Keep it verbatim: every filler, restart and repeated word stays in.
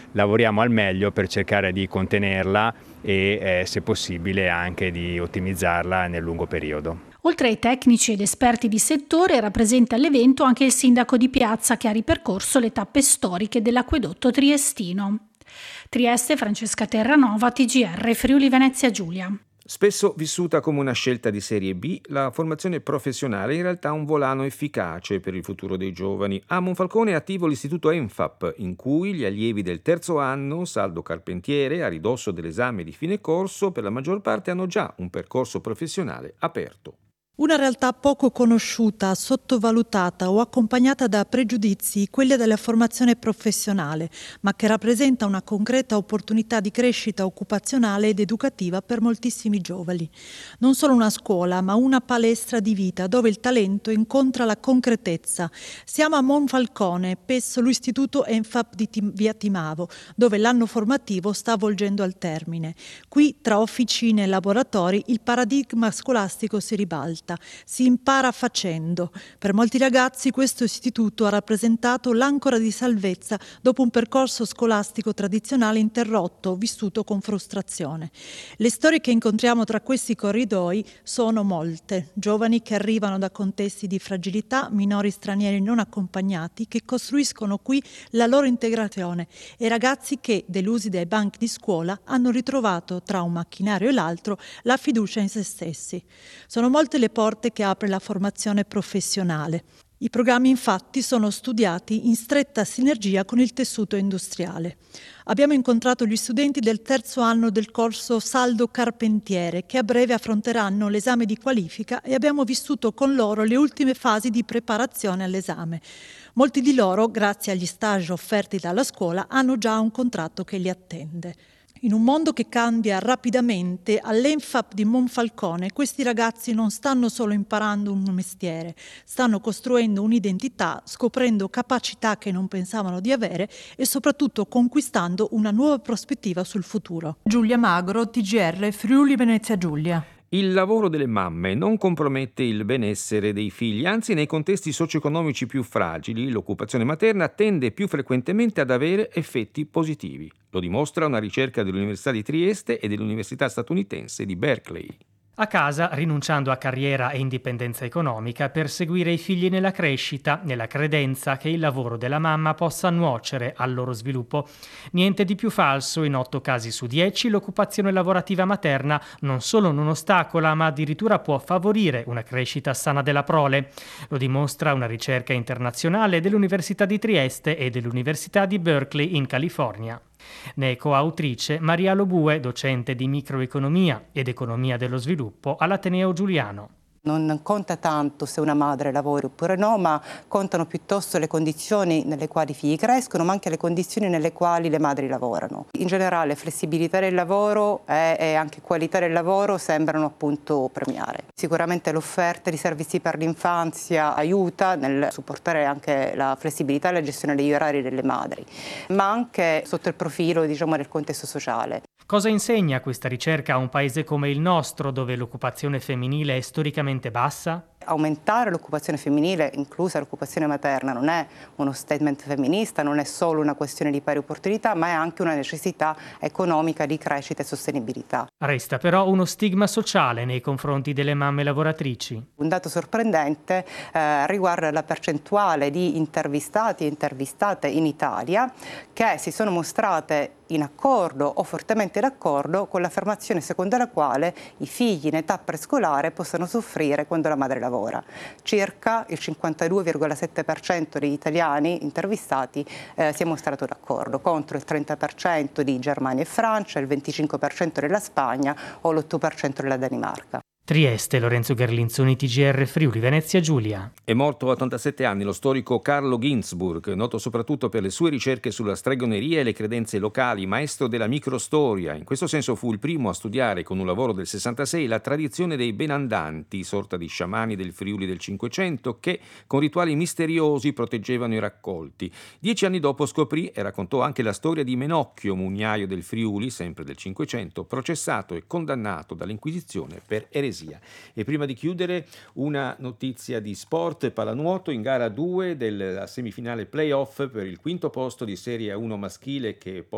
lavoriamo al meglio per cercare di contenerla e eh, se possibile anche di ottimizzarla nel lungo periodo. Oltre ai tecnici ed esperti di settore, era presente all'evento anche il sindaco di Piazza che ha ripercorso le tappe storiche dell'acquedotto triestino. Trieste, Francesca Terranova, T G R, Friuli Venezia Giulia. Spesso vissuta come una scelta di serie B, la formazione professionale è in realtà un volano efficace per il futuro dei giovani. A Monfalcone è attivo l'istituto ENFAP, in cui gli allievi del terzo anno, saldo carpentiere, a ridosso dell'esame di fine corso, per la maggior parte hanno già un percorso professionale aperto. Una realtà poco conosciuta, sottovalutata o accompagnata da pregiudizi, quella della formazione professionale, ma che rappresenta una concreta opportunità di crescita occupazionale ed educativa per moltissimi giovani. Non solo una scuola, ma una palestra di vita dove il talento incontra la concretezza. Siamo a Monfalcone, presso l'istituto ENFAP di Tim- via Timavo, dove l'anno formativo sta volgendo al termine. Qui, tra officine e laboratori, il paradigma scolastico si ribalta. Si impara facendo. Per molti ragazzi questo istituto ha rappresentato l'ancora di salvezza dopo un percorso scolastico tradizionale interrotto, vissuto con frustrazione. Le storie che incontriamo tra questi corridoi sono molte. Giovani che arrivano da contesti di fragilità, minori stranieri non accompagnati, che costruiscono qui la loro integrazione, e ragazzi che, delusi dai banchi di scuola, hanno ritrovato, tra un macchinario e l'altro, la fiducia in se stessi. Sono molte le porte che apre la formazione professionale. I programmi infatti sono studiati in stretta sinergia con il tessuto industriale. Abbiamo incontrato gli studenti del terzo anno del corso Saldo Carpentiere che a breve affronteranno l'esame di qualifica e abbiamo vissuto con loro le ultime fasi di preparazione all'esame. Molti di loro, grazie agli stage offerti dalla scuola, hanno già un contratto che li attende. In un mondo che cambia rapidamente, all'ENFAP di Monfalcone questi ragazzi non stanno solo imparando un mestiere, stanno costruendo un'identità, scoprendo capacità che non pensavano di avere e soprattutto conquistando una nuova prospettiva sul futuro. Giulia Magro, T G R, Friuli Venezia Giulia. Il lavoro delle mamme non compromette il benessere dei figli, anzi nei contesti socio-economici più fragili l'occupazione materna tende più frequentemente ad avere effetti positivi. Lo dimostra una ricerca dell'Università di Trieste e dell'Università statunitense di Berkeley. A casa, rinunciando a carriera e indipendenza economica per seguire i figli nella crescita, nella credenza che il lavoro della mamma possa nuocere al loro sviluppo. Niente di più falso, in otto casi su dieci l'occupazione lavorativa materna non solo non ostacola, ma addirittura può favorire una crescita sana della prole. Lo dimostra una ricerca internazionale dell'Università di Trieste e dell'Università di Berkeley in California. Ne è coautrice Maria Lobue, docente di microeconomia ed economia dello sviluppo all'Ateneo Giuliano. Non conta tanto se una madre lavora oppure no, ma contano piuttosto le condizioni nelle quali i figli crescono, ma anche le condizioni nelle quali le madri lavorano. In generale flessibilità del lavoro e, e anche qualità del lavoro sembrano appunto premiare. Sicuramente l'offerta di servizi per l'infanzia aiuta nel supportare anche la flessibilità e la gestione degli orari delle madri, ma anche sotto il profilo, diciamo, del contesto sociale. Cosa insegna questa ricerca a un paese come il nostro, dove l'occupazione femminile è storicamente bassa? Aumentare l'occupazione femminile, inclusa l'occupazione materna, non è uno statement femminista, non è solo una questione di pari opportunità, ma è anche una necessità economica di crescita e sostenibilità. Resta però uno stigma sociale nei confronti delle mamme lavoratrici. Un dato sorprendente eh, riguarda la percentuale di intervistati e intervistate in Italia che si sono mostrate in accordo o fortemente d'accordo con l'affermazione secondo la quale i figli in età prescolare possano soffrire quando la madre lavora. Circa il cinquantadue virgola sette per cento degli italiani intervistati eh, si è mostrato d'accordo, contro il trenta per cento di Germania e Francia, il venticinque per cento della Spagna o l'otto per cento della Danimarca. Trieste, Lorenzo Gerlinzoni, T G R, Friuli Venezia Giulia. È morto a ottantasette anni lo storico Carlo Ginzburg, noto soprattutto per le sue ricerche sulla stregoneria e le credenze locali, maestro della microstoria. In questo senso fu il primo a studiare con un lavoro del sessantasei la tradizione dei benandanti, sorta di sciamani del Friuli del Cinquecento che con rituali misteriosi proteggevano i raccolti. Dieci anni dopo scoprì e raccontò anche la storia di Menocchio, mugnaio del Friuli, sempre del Cinquecento, processato e condannato dall'Inquisizione per eresia. E prima di chiudere una notizia di sport: pallanuoto in gara due della semifinale playoff per il quinto posto di Serie A uno maschile che